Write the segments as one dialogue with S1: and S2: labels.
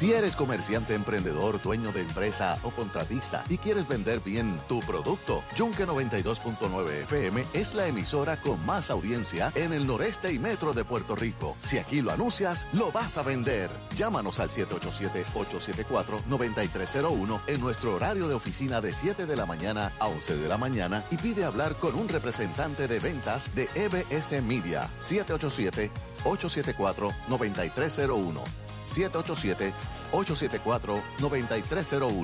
S1: Si eres comerciante, emprendedor, dueño de empresa o contratista y quieres vender bien tu producto, Yunque 92.9 FM es la emisora con más audiencia en el noreste y metro de Puerto Rico. Si aquí lo anuncias, lo vas a vender. Llámanos al 787-874-9301 en nuestro horario de oficina de 7 de la mañana a 11 de la mañana y pide hablar con un representante de ventas de EBS Media. 787-874-9301. 787-874-9301.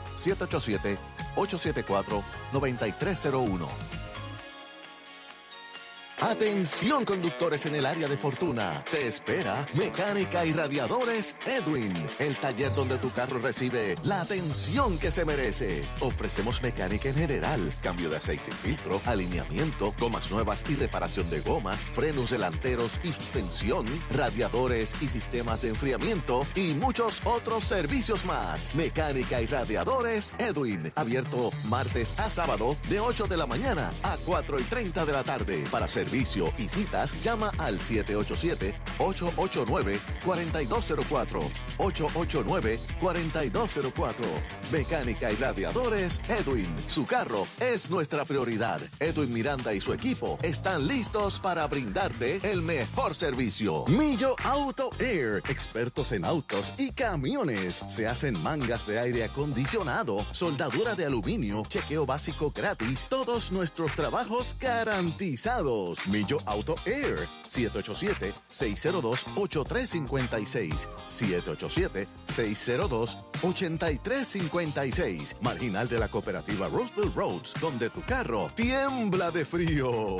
S1: 787-874-9301. Atención conductores en el área de Fortuna. Te espera Mecánica y Radiadores Edwin, el taller donde tu carro recibe la atención que se merece. Ofrecemos mecánica en general, cambio de aceite y filtro, alineamiento, gomas nuevas y reparación de gomas, frenos delanteros y suspensión, radiadores y sistemas de enfriamiento y muchos otros servicios más. Mecánica y Radiadores Edwin, abierto martes a sábado de 8 de la mañana a 4:30 de la tarde. Para servicio y citas, llama al 787-889-4204. 889-4204. Mecánica y Radiadores Edwin. Su carro es nuestra prioridad. Edwin Miranda y su equipo están listos para brindarte el mejor servicio. Millo Auto Air. Expertos en autos y camiones. Se hacen mangas de aire acondicionado, soldadura de aluminio, chequeo básico gratis. Todos nuestros trabajos garantizados. Millo Auto Air. 787-602-8356. 787-602-8356. Marginal de la cooperativa Roseville Roads, donde tu carro tiembla de frío.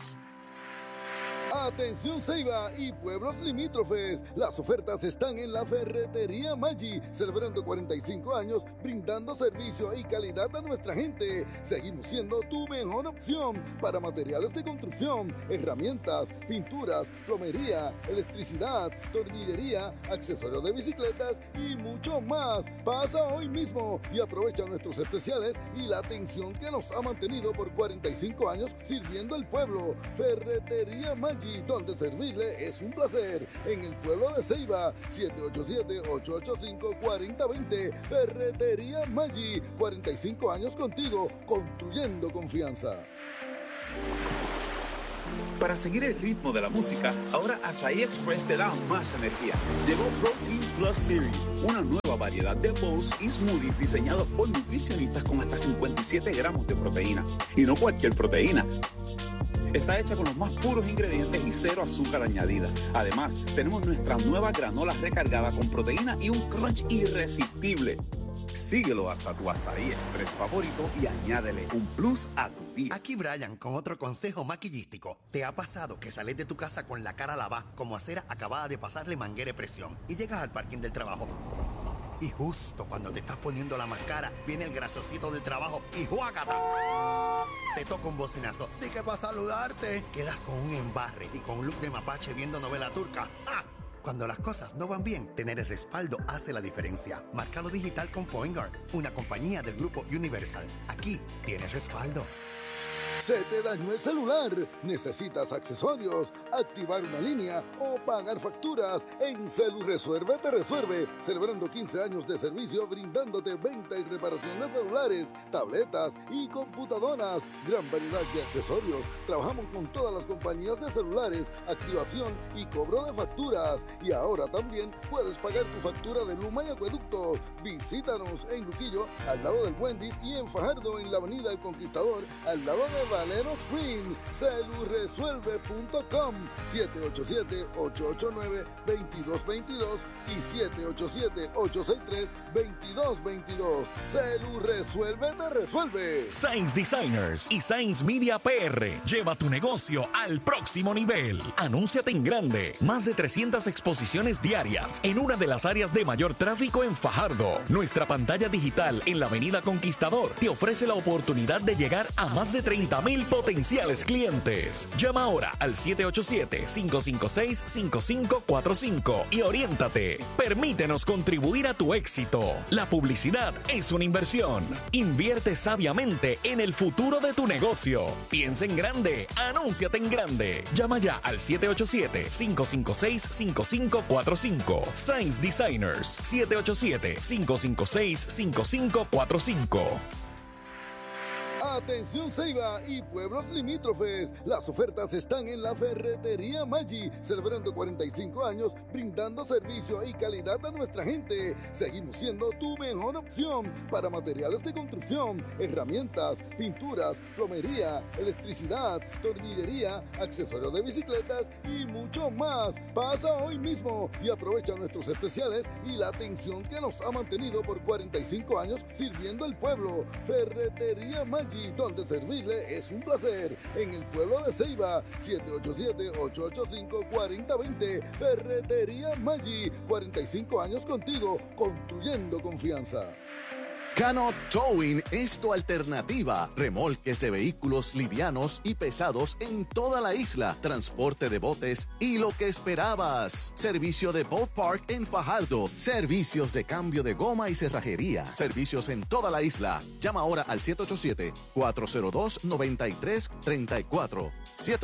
S2: Atención Ceiba y pueblos limítrofes, las ofertas están en la Ferretería Maggi, celebrando 45 años, brindando servicio y calidad a nuestra gente. Seguimos siendo tu mejor opción para materiales de construcción, herramientas, pinturas, plomería, electricidad, tornillería, accesorios de bicicletas y mucho más. Pasa hoy mismo y aprovecha nuestros especiales y la atención que nos ha mantenido por 45 años sirviendo al pueblo. Ferretería Maggi, donde servirle es un placer. En el pueblo de Ceiba, 787-885-4020. Ferretería Maggi, 45 años contigo, construyendo confianza.
S3: Para seguir el ritmo de la música, ahora Asahi Express te da más energía. Llegó Protein Plus Series, una nueva variedad de bowls y smoothies diseñados por nutricionistas con hasta 57 gramos de proteína. Y no cualquier proteína. Está hecha con los más puros ingredientes y cero azúcar añadida. Además, tenemos nuestra nueva granola recargada con proteína y un crunch irresistible. Síguelo hasta tu Asahi Express favorito y añádele un plus a tu día.
S4: Aquí Brian con otro consejo maquillístico. ¿Te ha pasado que sales de tu casa con la cara lavada como acera acabada de pasarle manguera de presión y llegas al parking del trabajo? Y justo cuando te estás poniendo la máscara, viene el grasosito del trabajo y ¡juácata! Te toca un bocinazo. Dije para saludarte. Quedas con un embarre y con un look de mapache viendo novela turca. ¡Ah! Cuando las cosas no van bien, tener el respaldo hace la diferencia. Márcalo digital con Point Guard, una compañía del grupo Universal. Aquí tienes respaldo.
S2: ¿Se te dañó el celular? ¿Necesitas accesorios, activar una línea o pagar facturas? En CeluResuelve te resuelve, celebrando 15 años de servicio brindándote venta y reparación de celulares, tabletas y computadoras. Gran variedad de accesorios. Trabajamos con todas las compañías de celulares, activación y cobro de facturas. Y ahora también puedes pagar tu factura de Luma y Acueducto. Visítanos en Luquillo, al lado del Wendy's, y en Fajardo, en la Avenida El Conquistador, al lado de Valero Spring. CeluResuelve.com. 787-889-2222 y 787-863-2222. CeluResuelve te resuelve.
S5: Sainz Designers y Sainz Media PR. Lleva tu negocio al próximo nivel. Anúnciate en grande. Más de 300 exposiciones diarias en una de las áreas de mayor tráfico en Fajardo. Nuestra pantalla digital en la Avenida Conquistador te ofrece la oportunidad de llegar a más de 30 30,000 potenciales clientes. Llama ahora al 787-556-5545 y oriéntate. Permítenos contribuir a tu éxito. La publicidad es una inversión. Invierte sabiamente en el futuro de tu negocio. Piensa en grande. Anúnciate en grande. Llama ya al 787-556-5545. Signs Designers. 787-556-5545.
S2: Atención Ceiba y pueblos limítrofes, las ofertas están en la Ferretería Maggi, celebrando 45 años, brindando servicio y calidad a nuestra gente. Seguimos siendo tu mejor opción para materiales de construcción, herramientas, pinturas, plomería, electricidad, tornillería, accesorios de bicicletas y mucho más. Pasa hoy mismo y aprovecha nuestros especiales y la atención que nos ha mantenido por 45 años sirviendo al pueblo. Ferretería Maggi, donde servirle es un placer. En el pueblo de Ceiba, 787-885-4020. Ferretería Maggi, 45 años contigo, construyendo confianza.
S1: Cano Towing es tu alternativa. Remolques de vehículos livianos y pesados en toda la isla. Transporte de botes y lo que esperabas. Servicio de Boat Park en Fajardo. Servicios de cambio de goma y cerrajería. Servicios en toda la isla. Llama ahora al 787-402-9334.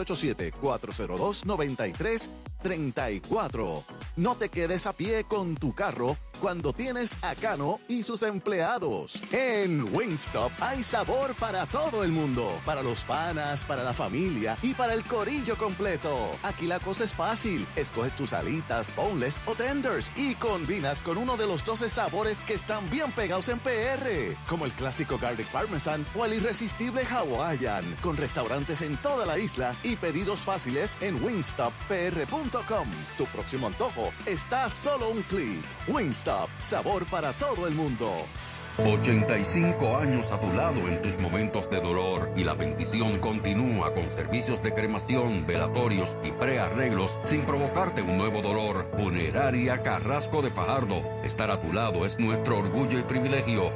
S1: 787-402-9334. No te quedes a pie con tu carro cuando tienes a Cano y sus empleados. En Wingstop hay sabor para todo el mundo. Para los panas, para la familia y para el corillo completo. Aquí la cosa es fácil. Escoges tus alitas, boneless o tenders y combinas con uno de los 12 sabores que están bien pegados en PR. Como el clásico Garlic Parmesan o el irresistible Hawaiian. Con restaurantes en toda la isla y pedidos fáciles en wingstoppr.com. Tu próximo antojo está a solo un clic. Wingstop, sabor para todo el mundo.
S6: 85 años a tu lado en tus momentos de dolor y la bendición continúa con servicios de cremación, velatorios y prearreglos sin provocarte un nuevo dolor. Funeraria Carrasco de Fajardo. Estar a tu lado es nuestro orgullo y privilegio.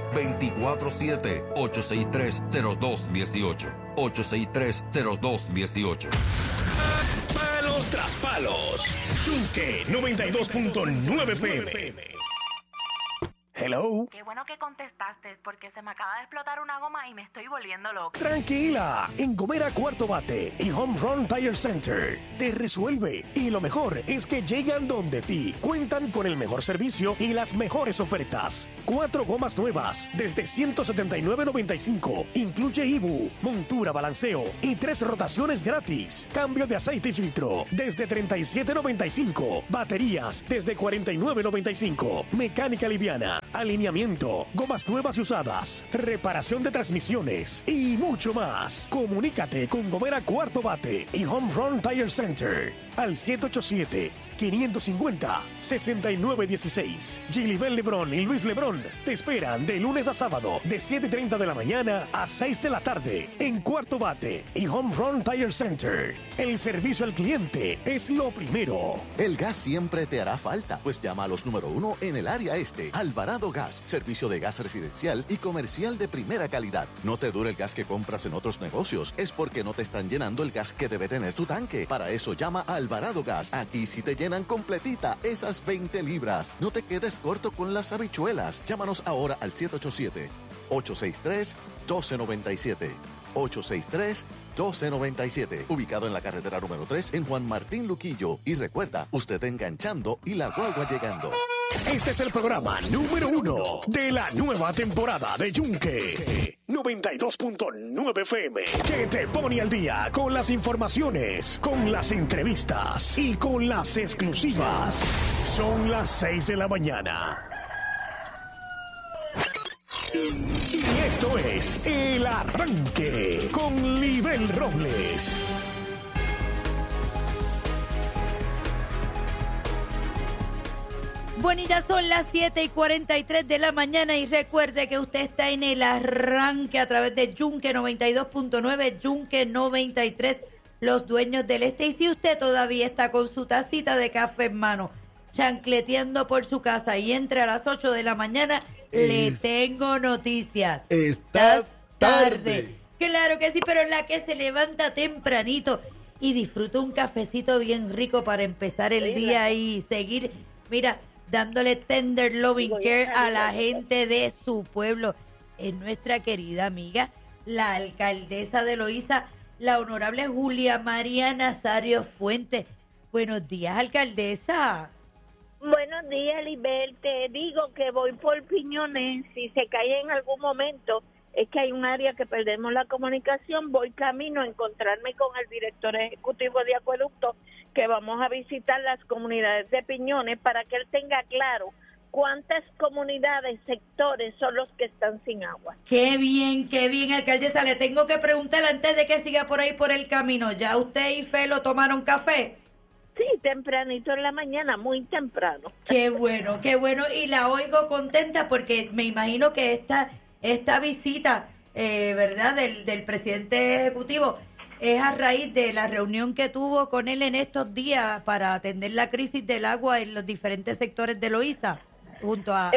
S6: 24-7-863-0218. 863-0218.
S7: Palos tras palos. Yunque 92.9 FM. Hello.
S8: Qué bueno que contestaste, porque se me acaba de explotar una goma y me estoy volviendo loca.
S7: Tranquila, en Gomera Cuarto Bate y Home Run Tire Center te resuelve. Y lo mejor es que llegan donde ti. Cuentan con el mejor servicio y las mejores ofertas. 4 gomas nuevas desde $179.95. Incluye IBU, montura, balanceo y 3 rotaciones gratis. Cambio de aceite y filtro desde $37.95. Baterías desde $49.95. Mecánica liviana, alineamiento, gomas nuevas y usadas, reparación de transmisiones y mucho más. Comunícate con Gomera Cuarto Bate y Home Run Tire Center al 787-550-6916. Gilibel Lebrón y Luis Lebrón te esperan de lunes a sábado de 7:30 de la mañana a 6 de la tarde en Cuarto Bate y Home Run Tire Center. El servicio al cliente es lo primero.
S1: El gas siempre te hará falta, pues llama a los número 1 en el área este. Alvarado Gas, servicio de gas residencial y comercial de primera calidad. No te dure el gas que compras en otros negocios, es porque no te están llenando el gas que debe tener tu tanque. Para eso llama a Alvarado Gas. Aquí sí te llenan completita esas 20 libras. No te quedes corto con las habichuelas. Llámanos ahora al 787-863-1297. 863-1297. Ubicado en la carretera número 3 en Juan Martín Luquillo. Y recuerda, usted enganchando y la guagua llegando.
S7: Este es el programa número 1 de la nueva temporada de Yunque 92.9 FM, que te pone al día con las informaciones, con las entrevistas y con las exclusivas. Son las 6 de la mañana. Y esto es El Arranque con Libel Robles.
S9: Bueno, y ya son las 7:43 de la mañana y recuerde que usted está en El Arranque a través de Yunque 92.9, Yunque 93, los dueños del este. Y si usted todavía está con su tacita de café en mano, chancleteando por su casa y entre a las 8 de la mañana, le tengo noticias.
S2: Estás tarde.
S9: Claro que sí, pero la que se levanta tempranito y disfruta un cafecito bien rico para empezar el día y seguir, mira, dándole tender loving care a la gente de su pueblo. Es nuestra querida amiga, la alcaldesa de Loíza, la honorable Julia María Nazario Fuentes. Buenos días, alcaldesa.
S10: Buenos días, Lisbeth. Te digo que voy por Piñones. Si se cae en algún momento, es que hay un área que perdemos la comunicación. Voy camino a encontrarme con el director ejecutivo de Acueducto, que vamos a visitar las comunidades de Piñones para que él tenga claro cuántas comunidades, sectores son los que están sin agua.
S9: Qué bien, alcaldesa. Le tengo que preguntar antes de que siga por ahí por el camino. ¿Ya usted y Felo tomaron café?
S10: Sí, tempranito en la mañana, muy temprano.
S9: Qué bueno. Y la oigo contenta porque me imagino que esta visita, ¿verdad?, del presidente ejecutivo es a raíz de la reunión que tuvo con él en estos días para atender la crisis del agua en los diferentes sectores de Loíza, junto a...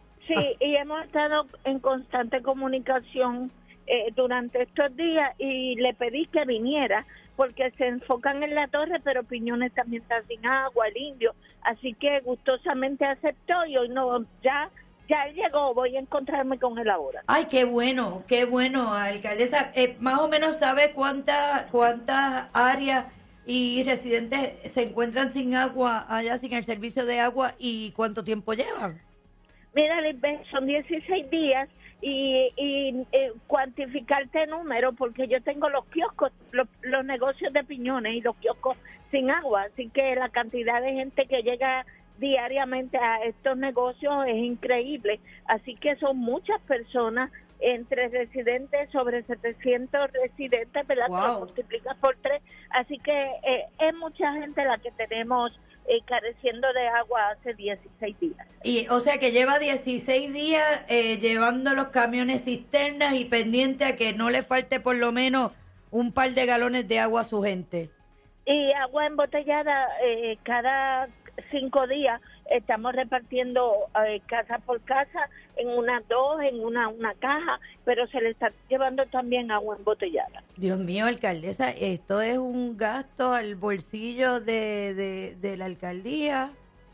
S10: Y hemos estado en constante comunicación durante estos días y le pedí que viniera porque se enfocan en la torre, pero Piñones también está sin agua, el Indio, así que gustosamente aceptó y hoy no, ya él llegó, voy a encontrarme con él ahora.
S9: Ay, qué bueno, alcaldesa. Más o menos sabe cuántas áreas y residentes se encuentran sin agua allá, sin el servicio de agua, y cuánto tiempo llevan.
S10: Mira, Lisbeth, son 16 días y cuantificarte número, porque yo tengo los kioscos, los negocios de Piñones y los kioscos sin agua, así que la cantidad de gente que llega diariamente a estos negocios es increíble, así que son muchas personas, entre residentes, sobre 700 residentes, ¿verdad?
S9: Wow.
S10: Lo multiplicas por 3, así que es mucha gente la que tenemos careciendo de agua hace 16 días.
S9: Y o sea que lleva 16 días llevando los camiones cisternas y pendiente a que no le falte por lo menos un par de galones de agua a su gente.
S10: Y agua embotellada cada 5 días estamos repartiendo casa por casa, en unas 2, en una caja, pero se le está llevando también agua embotellada.
S9: Dios mío, alcaldesa, esto es un gasto al bolsillo de la alcaldía.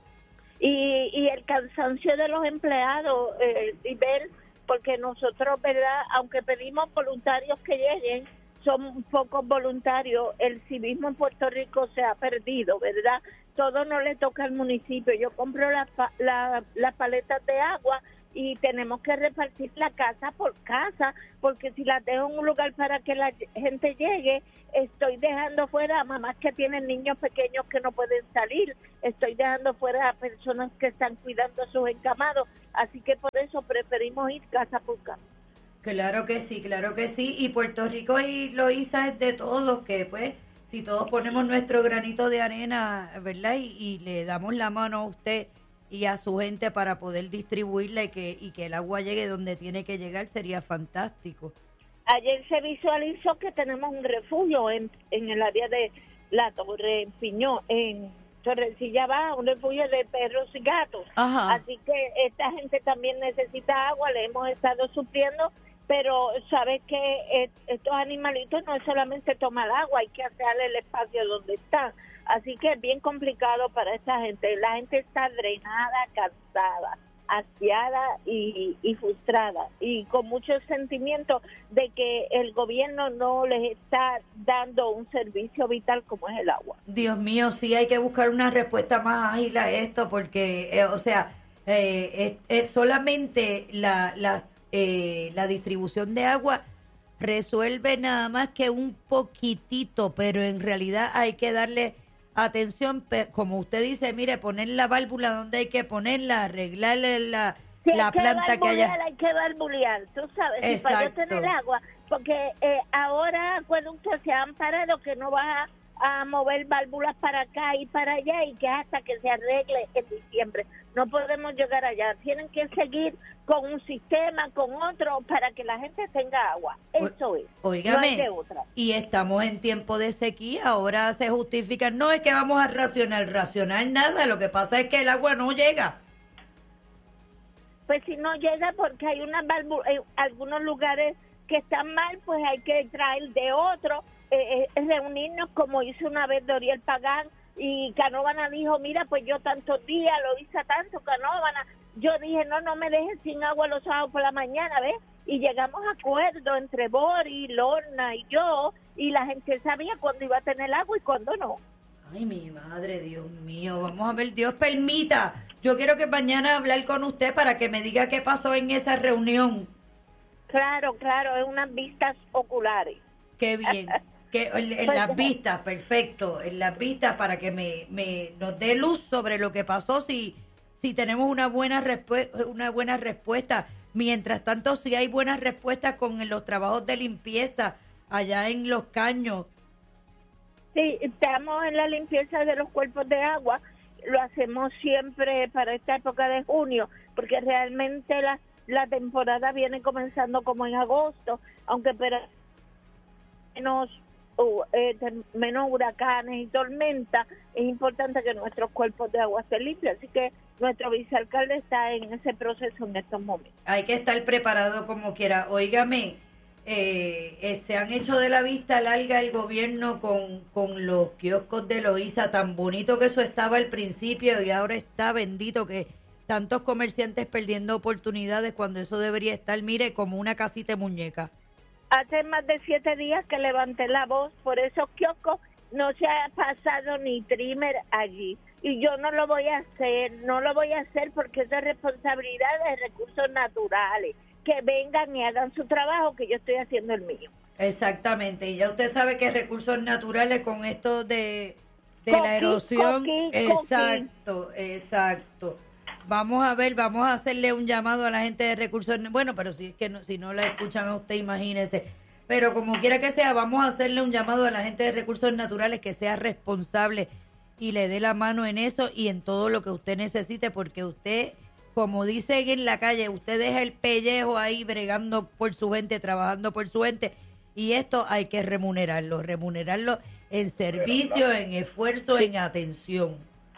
S10: Y el cansancio de los empleados, y ver, porque nosotros, ¿verdad?, aunque pedimos voluntarios que lleguen, son pocos voluntarios, el civismo en Puerto Rico se ha perdido, ¿verdad? Todo no le toca al municipio. Yo compro las paletas de agua y tenemos que repartir la casa por casa, porque si las dejo en un lugar para que la gente llegue, estoy dejando fuera a mamás que tienen niños pequeños que no pueden salir, estoy dejando fuera a personas que están cuidando a sus encamados, así que por eso preferimos ir casa por casa.
S9: Claro que sí, y Puerto Rico y Loíza es de todos, que pues si todos ponemos nuestro granito de arena, ¿verdad? Y le damos la mano a usted y a su gente para poder distribuirla y que el agua llegue donde tiene que llegar, sería fantástico.
S10: Ayer se visualizó que tenemos un refugio en el área de la Torre Piñón, en Torrecilla Baja, un refugio de perros y gatos.
S9: Ajá.
S10: Así que esta gente también necesita agua, le hemos estado supliendo, pero sabes que estos animalitos no es solamente tomar agua, hay que hacerle el espacio donde están. Así que es bien complicado para esta gente. La gente está drenada, cansada, hastiada y frustrada, y con mucho sentimiento de que el gobierno no les está dando un servicio vital como es el agua.
S9: Dios mío, sí, hay que buscar una respuesta más ágil a esto, porque, solamente la distribución de agua resuelve nada más que un poquitito, pero en realidad hay que darle atención, como usted dice, mire, poner la válvula donde hay que ponerla, arreglarle la planta que haya.
S10: Hay que valvulear, tú sabes, si para yo tener agua, porque ahora acueductos se han parado que no va a mover válvulas para acá y para allá, y que hasta que se arregle en diciembre. No podemos llegar allá, tienen que seguir con un sistema, con otro, para que la gente tenga agua. Eso es.
S9: Óigame,
S10: no hay de otra.
S9: Y estamos en tiempo de sequía, ahora se justifica, no es que vamos a racionar nada, lo que pasa es que el agua no llega.
S10: Pues si no llega, porque hay unas válvulas, algunos lugares que están mal, pues hay que traer de otro, reunirnos como hizo una vez Doriel Pagán, y Canóvana dijo, mira, pues yo tantos días lo hice tanto, Canóvana. Yo dije, no me dejes sin agua los sábados por la mañana, ¿ves? Y llegamos a acuerdo entre Boris, Lorna y yo, y la gente sabía cuándo iba a tener agua y cuándo no.
S9: Ay, mi madre, Dios mío, vamos a ver, Dios permita. Yo quiero que mañana hablar con usted para que me diga qué pasó en esa reunión.
S10: Claro, es unas vistas oculares.
S9: Qué bien. Que en las vistas, perfecto, en las vistas para que nos dé luz sobre lo que pasó, si tenemos una buena respuesta. Mientras tanto, si hay buenas respuestas con los trabajos de limpieza allá en Los Caños.
S10: Sí, estamos en la limpieza de los cuerpos de agua, lo hacemos siempre para esta época de junio, porque realmente la temporada viene comenzando como en agosto, aunque pero menos huracanes y tormentas, es importante que nuestros cuerpos de agua estén limpios, así que nuestro vicealcalde está en ese proceso en estos momentos.
S9: Hay que estar preparado como quiera. Óigame, se han hecho de la vista larga el gobierno con los kioscos de Loíza, tan bonito que eso estaba al principio y ahora está bendito que tantos comerciantes perdiendo oportunidades cuando eso debería estar, mire, como una casita de muñeca.
S10: Hace más de 7 días que levanté la voz por esos kioscos, no se ha pasado ni trimmer allí. Y yo no lo voy a hacer porque es de responsabilidad de recursos naturales. Que vengan y hagan su trabajo, que yo estoy haciendo el mío.
S9: Exactamente, y ya usted sabe que recursos naturales con esto de la erosión. Exacto. Vamos a ver, vamos a hacerle un llamado a la gente de recursos, bueno, pero si es que si no la escuchan a usted, imagínese. Pero como quiera que sea, vamos a hacerle un llamado a la gente de recursos naturales que sea responsable y le dé la mano en eso y en todo lo que usted necesite, porque usted, como dicen en la calle, usted deja el pellejo ahí bregando por su gente, trabajando por su gente, y esto hay que remunerarlo en servicio, en esfuerzo, en atención.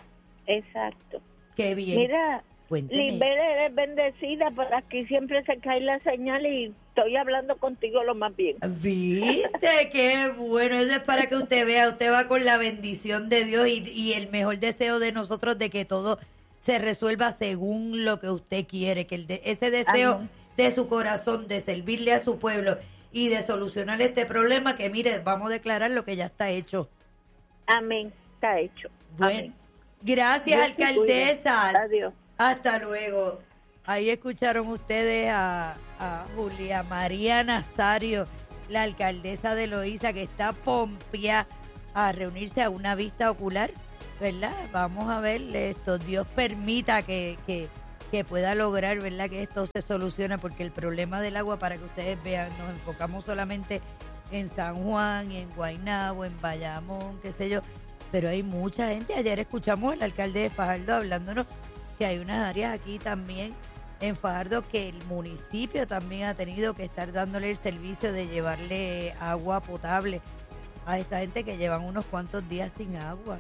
S10: Exacto.
S9: Qué bien.
S10: Mira,
S9: Cuénteme.
S10: Lisbeth, eres bendecida, por aquí siempre se cae la señal y estoy hablando contigo lo más bien.
S9: ¿Viste? Qué bueno. Eso es para que usted vea, usted va con la bendición de Dios y el mejor deseo de nosotros de que todo se resuelva según lo que usted quiere, que ese deseo
S10: Amén.
S9: de su corazón de servirle a su pueblo y de solucionar este problema, que mire, vamos a declarar lo que ya está hecho.
S10: Amén, está hecho.
S9: Bueno,
S10: Amén.
S9: Gracias,
S10: Dios te
S9: alcaldesa.
S10: cuide. Adiós.
S9: Hasta luego. Ahí escucharon ustedes a Julia María Nazario, la alcaldesa de Loíza, que está pompia a reunirse a una vista ocular, ¿verdad? Vamos a ver esto. Dios permita que pueda lograr, ¿verdad?, que esto se solucione, porque el problema del agua, para que ustedes vean, nos enfocamos solamente en San Juan, y en Guaynabo, en Bayamón, qué sé yo, pero hay mucha gente. Ayer escuchamos al alcalde de Fajardo hablándonos que hay unas áreas aquí también en Fajardo que el municipio también ha tenido que estar dándole el servicio de llevarle agua potable a esta gente que llevan unos cuantos días sin agua.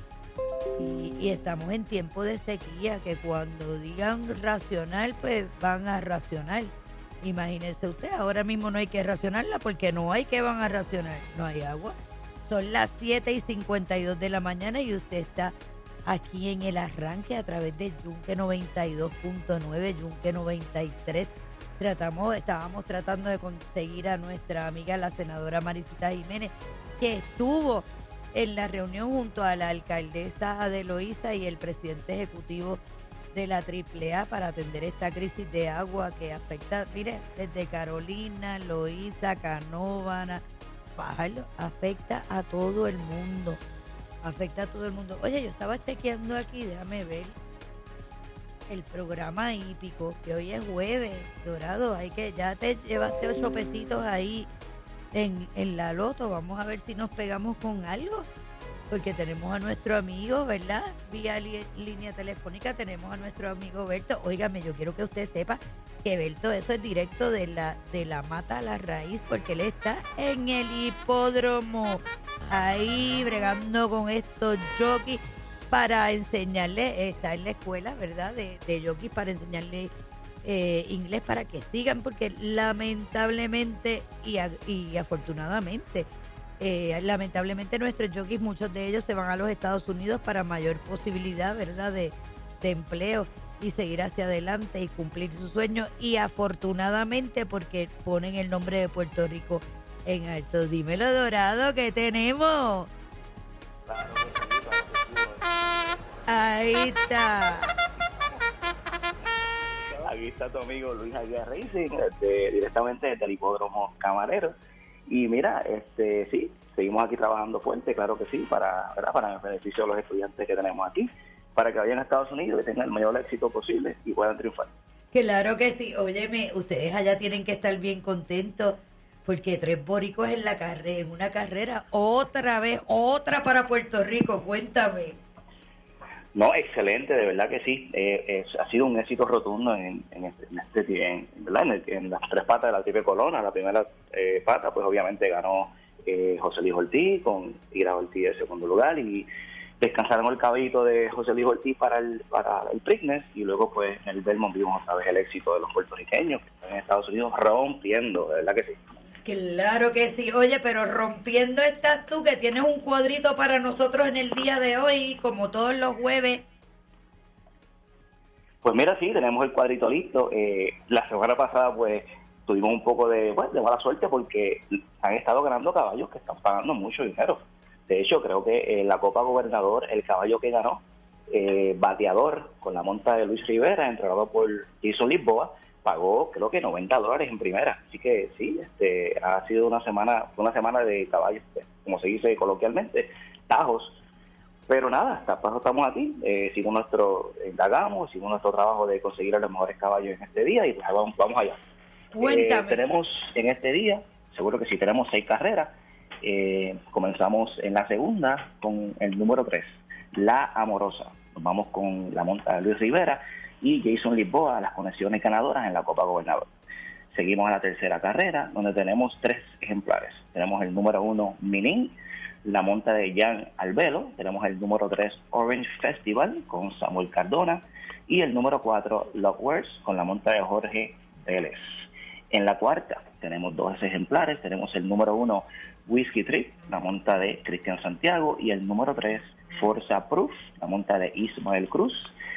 S9: Y estamos en tiempo de sequía, que cuando digan racional, pues van a racionar. Imagínese usted, ahora mismo no hay que racionarla porque no hay que van a racionar, no hay agua. Son las 7:52 de la mañana y usted está aquí en el arranque a través de Yunque 92.9, Yunque 93. Estábamos tratando de conseguir a nuestra amiga la senadora Maricita Jiménez, que estuvo en la reunión junto a la alcaldesa de Loíza y el presidente ejecutivo de la AAA para atender esta crisis de agua que afecta, mire, desde Carolina, Loíza, Canóvana, Fajardo, afecta a todo el mundo. Oye, yo estaba chequeando aquí, déjame ver el programa hípico, que hoy es jueves, Dorado, ya te llevaste 8 pesitos ahí en la loto. Vamos a ver si nos pegamos con algo, porque tenemos a nuestro amigo, ¿verdad? Vía línea telefónica tenemos a nuestro amigo Berto. Óigame, yo quiero que usted sepa que Berto, eso es directo de la mata a la raíz, porque él está en el hipódromo, ahí bregando con estos jockeys para enseñarle, está en la escuela, ¿verdad?, de jockeys, para enseñarle inglés para que sigan, porque lamentablemente y afortunadamente, lamentablemente nuestros jockeys, muchos de ellos se van a los Estados Unidos para mayor posibilidad, ¿verdad?, de empleo y seguir hacia adelante y cumplir sus sueños, y afortunadamente porque ponen el nombre de Puerto Rico en alto. Dímelo, Dorado, ¿qué tenemos? Ahí está.
S11: Aquí está tu amigo Luis Aguirre Racing, directamente desde el hipódromo Camarero. Y mira, sí, seguimos aquí trabajando fuerte, claro que sí, para el beneficio de los estudiantes que tenemos aquí, para que vayan a Estados Unidos y tengan el mayor éxito posible y puedan triunfar.
S9: Claro que sí. Óyeme, ustedes allá tienen que estar bien contentos, porque 3 boricuas en una carrera, otra vez, otra para Puerto Rico. Cuéntame.
S11: No, excelente, de verdad que sí. Ha sido un éxito rotundo en las 3 patas de la triple corona. La primera pata, pues obviamente ganó José Luis Ortiz, con Ira Ortiz en segundo lugar, y descansaron el caballito de José Luis Ortiz para el Preakness, y luego pues en el Belmont vimos otra vez el éxito de los puertorriqueños que están en Estados Unidos rompiendo, de verdad que sí.
S9: Claro que sí. Oye, pero rompiendo estás tú, que tienes un cuadrito para nosotros en el día de hoy, como todos los jueves.
S11: Pues mira, sí, tenemos el cuadrito listo. La semana pasada, pues, tuvimos un poco de mala suerte porque han estado ganando caballos que están pagando mucho dinero. De hecho, creo que en la Copa Gobernador, el caballo que ganó, bateador, con la monta de Luis Rivera, entrenado por Jason Lisboa, pagó creo que $90 en primera. Así que sí, ha sido una semana de caballos, como se dice coloquialmente, tajos. Pero nada, hasta paso estamos aquí, sigo nuestro trabajo de conseguir a los mejores caballos en este día, y pues vamos allá.
S9: Cuéntame.
S11: Tenemos en este día, seguro que sí, tenemos 6 carreras. Comenzamos en la segunda con el número 3, La Amorosa. Nos vamos con la monta de Luis Rivera y Jason Lisboa, las conexiones ganadoras en la Copa Gobernador. Seguimos a la tercera carrera, donde tenemos 3 ejemplares. Tenemos el número 1, Minin, la monta de Jan Albelo. Tenemos el número 3, Orange Festival, con Samuel Cardona. Y el número 4, Lockworth, con la monta de Jorge Vélez. En la cuarta tenemos 2 ejemplares. Tenemos el número 1, Whiskey Trip, la monta de Cristian Santiago. Y el número 3, Forza Proof, la monta de Ismael Cruz.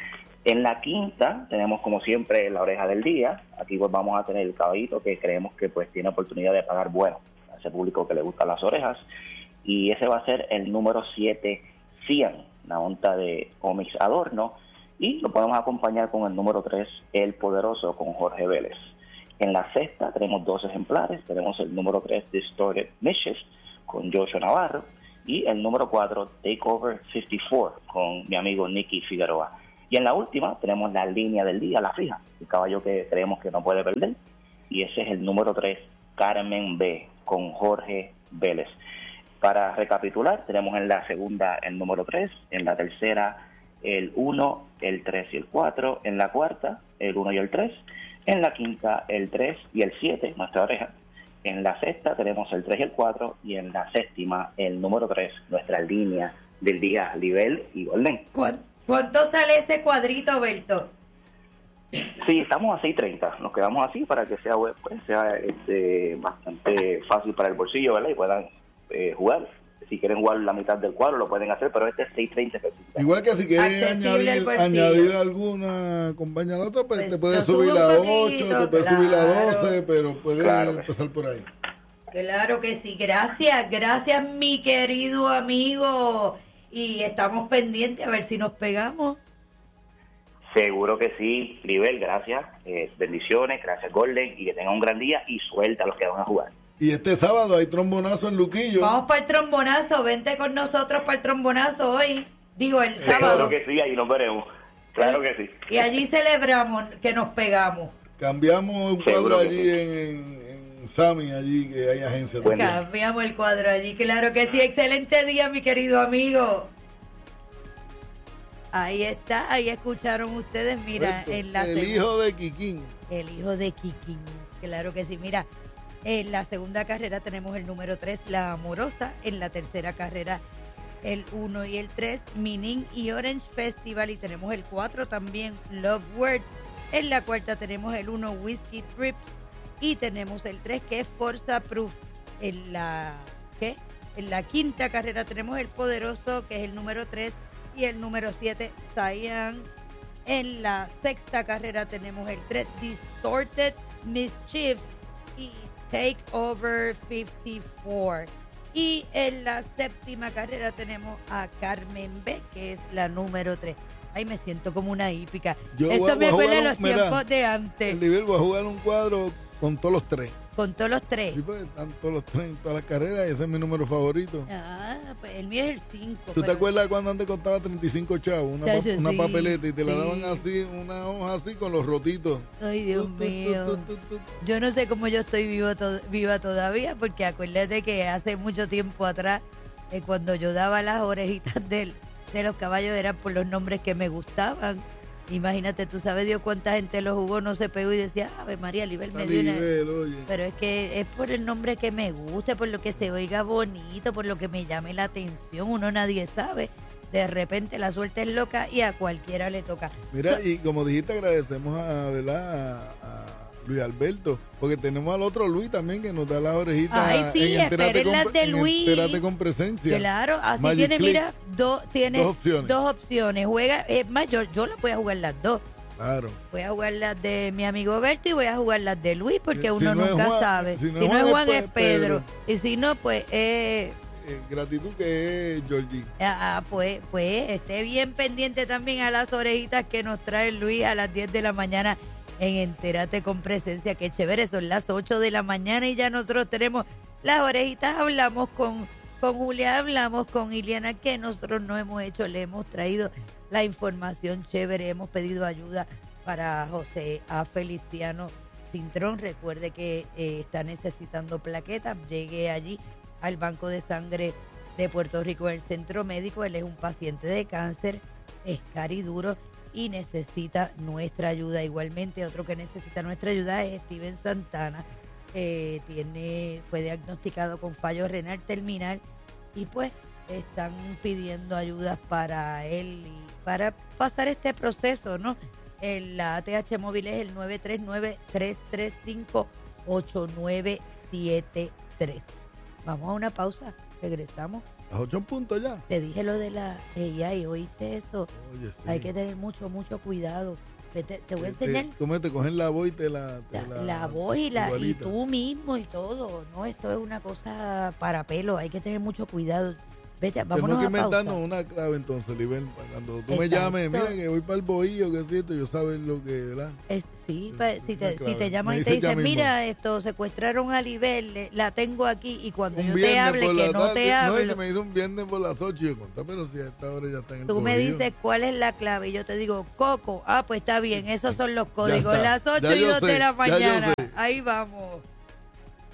S11: En la quinta tenemos, como siempre, la oreja del día. Aquí pues vamos a tener el caballito que creemos que pues tiene oportunidad de pagar bueno a ese público que le gustan las orejas. Y ese va a ser el número 7, Cian, la monta de Omix Adorno. Y lo podemos acompañar con el número 3, El Poderoso, con Jorge Vélez. En la sexta tenemos 2 ejemplares. Tenemos el número 3, Distorted Mischief, con Joshua Navarro. Y el número 4, Takeover 54, con mi amigo Nicky Figueroa. Y en la última tenemos la línea del día, la fija, el caballo que creemos que no puede perder. Y ese es el número 3, Carmen B, con Jorge Vélez. Para recapitular, tenemos en la segunda el número 3, en la tercera el 1, el 3 y el 4, en la cuarta el 1 y el 3, en la quinta el 3 y el 7, nuestra oreja. En la sexta tenemos el 3 y el 4, y en la séptima el número 3, nuestra línea del día, Libel y Golden.
S9: ¿Cuánto sale ese cuadrito, Berto?
S11: Sí, estamos a 6.30. Nos quedamos así para que sea bastante fácil para el bolsillo, ¿verdad? Y puedan jugar. Si quieren jugar la mitad del cuadro, lo pueden hacer, pero este es 6.30.
S2: Igual que si quieres añadir alguna compañía a la otra, pues te puedes subir a 8, te puedes subir a 12, pero puedes empezar por ahí.
S9: Claro que sí. Gracias, mi querido amigo. Y estamos pendientes a ver si nos pegamos.
S11: Seguro que sí, Libel, gracias. Bendiciones, gracias, Golden, y que tengan un gran día y suelta a los que van a jugar.
S2: Y este sábado hay trombonazo en Luquillo.
S9: Vamos para el trombonazo, vente con nosotros para el trombonazo hoy. Digo, el sábado.
S11: Claro que sí, ahí nos veremos. Claro que sí.
S9: Y allí celebramos que nos pegamos.
S2: Cambiamos un cuadro allí en Sami, allí que hay agencia.
S9: Cambiamos el cuadro allí, claro que sí. Excelente día, mi querido amigo. Ahí está, ahí escucharon ustedes, mira, en la
S2: hijo de Kikín.
S9: El hijo de Kikín, claro que sí. Mira, en la segunda carrera tenemos el número 3, La Amorosa. En la tercera carrera, el 1 y el 3, Minin y Orange Festival. Y tenemos el 4 también, Love Words. En la cuarta tenemos el 1 Whiskey Trip y tenemos el 3 que es Forza Proof. En la quinta carrera tenemos el Poderoso, que es el número 3, y el número 7 Cyan. En la sexta carrera tenemos el 3 Distorted Mischief y Take Over 54. Y en la séptima carrera tenemos a Carmen B, que es la número 3. Ay, me siento como una hípica. Esto me acuerda de los tiempos de antes.
S2: El nivel va a jugar un cuadro con todos los 3.
S9: Con todos los 3.
S2: Sí, pues están todos los 3 en todas las carreras y ese es mi número favorito.
S9: Ah, pues el mío es el 5.
S2: ¿Tú te acuerdas cuando antes costaba 35 chavos? Una papeleta y te la daban así, una hoja así con los rotitos.
S9: Ay, Dios mío. Yo no sé cómo yo estoy viva todavía, porque acuérdate que hace mucho tiempo atrás, cuando yo daba las orejitas de los caballos, eran por los nombres que me gustaban. Imagínate, tú sabes Dios cuánta gente lo jugó, no se pegó y decía, Ave María, Libel me dio una... Pero es que es por el nombre que me guste, por lo que se oiga bonito, por lo que me llame la atención. Uno nadie sabe. De repente la suerte es loca y a cualquiera le toca.
S2: Mira, y como dijiste, agradecemos a Luis Alberto, porque tenemos al otro Luis también que nos da las orejitas.
S9: Ay, sí, esperen las de Luis.
S2: Entérate con presencia.
S9: Claro, así
S2: Magic
S9: tiene,
S2: Click.
S9: mira, dos opciones. Juega, es más, yo las voy a jugar las dos.
S2: Claro.
S9: Voy a jugar las de mi amigo Berto y voy a jugar las de Luis, porque uno
S2: si no
S9: nunca
S2: Juan,
S9: sabe.
S2: Si no
S9: es Juan,
S2: pues,
S9: es Pedro. Y si no, pues
S2: gratitud que es Georgie.
S9: Pues esté bien pendiente también a las orejitas que nos trae Luis a las 10 de la mañana en Entérate con Presencia. Qué chévere, son las 8 de la mañana y ya nosotros tenemos las orejitas. Hablamos con Julia, hablamos con Iliana, que nosotros no hemos hecho, le hemos traído la información chévere, hemos pedido ayuda para José A. Feliciano Cintrón. Recuerde que está necesitando plaquetas, llegue allí al Banco de Sangre de Puerto Rico, en el Centro Médico. Él es un paciente de cáncer, es cariduro y necesita nuestra ayuda. Igualmente, otro que necesita nuestra ayuda es Steven Santana. Fue diagnosticado con fallo renal terminal y pues están pidiendo ayudas para él y para pasar este proceso, ¿no? La ATH móvil es el 939-335-8973. Vamos a una pausa, regresamos.
S2: ¿Las 8 puntos ya?
S9: Te dije lo de la AI, ¿oíste eso?
S2: Oye, sí.
S9: Hay que tener mucho cuidado. Te voy a enseñar.
S2: ¿Cómo te cogen la voz y te la
S9: voz y tú mismo y todo? No, esto es una cosa para pelo, hay que tener mucho cuidado. Vete, vámonos.
S2: Tenemos que
S9: a pausa.
S2: inventarnos una clave entonces, Libel. Cuando tú me llames, mira que voy para el bohío, que es cierto, yo sabes lo que, ¿verdad?
S9: Si te llaman y te dicen, mira, secuestraron a Libel, la tengo aquí, y cuando yo te hable, que no te hable.
S2: No, se me hizo un viernes por las 8 y yo conté, pero si a esta hora ya está en el
S9: Tú me
S2: bohío.
S9: dices cuál es la clave y yo te digo, Coco, pues está bien, esos son los códigos, las 8 y 2 de la
S2: ya yo
S9: mañana.
S2: sé.
S9: Ahí vamos.